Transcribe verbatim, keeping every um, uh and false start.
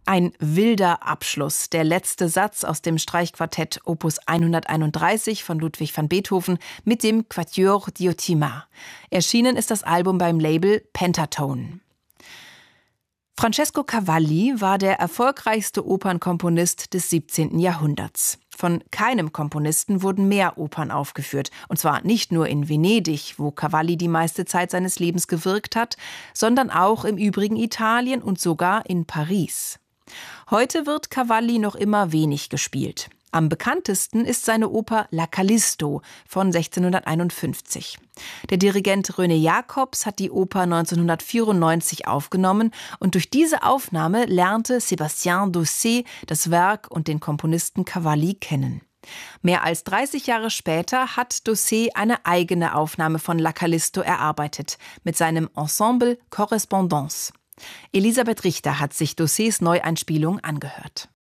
Ein wilder Abschluss, der letzte Satz aus dem Streichquartett Opus hunderteinunddreißig von Ludwig van Beethoven mit dem Quatuor Diotima. Erschienen ist das Album beim Label Pentatone. Francesco Cavalli war der erfolgreichste Opernkomponist des siebzehnten Jahrhunderts. Von keinem Komponisten wurden mehr Opern aufgeführt. Und zwar nicht nur in Venedig, wo Cavalli die meiste Zeit seines Lebens gewirkt hat, sondern auch im übrigen Italien und sogar in Paris. Heute wird Cavalli noch immer wenig gespielt. Am bekanntesten ist seine Oper La Callisto von sechzehnhunderteinundfünfzig. Der Dirigent René Jacobs hat die Oper neunzehnhundertvierundneunzig aufgenommen und durch diese Aufnahme lernte Sébastien Dossé das Werk und den Komponisten Cavalli kennen. Mehr als dreißig Jahre später hat Dossé eine eigene Aufnahme von La Callisto erarbeitet, mit seinem Ensemble Correspondance. Elisabeth Richter hat sich Dossés Neueinspielung angehört.